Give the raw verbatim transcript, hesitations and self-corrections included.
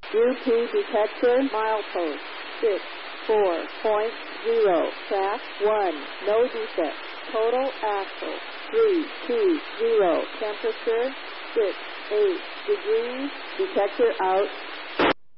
U P detector, milepost six four point zero, track one, no defect. Total axle three two zero, temperature six eight degrees, detector out.